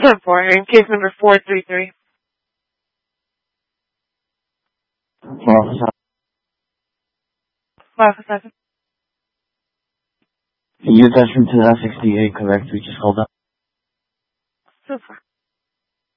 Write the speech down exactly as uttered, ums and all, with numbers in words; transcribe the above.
For in case number four three three. Officer. Officer. You attachment to that sixty-eight, correct? We just called up. Super.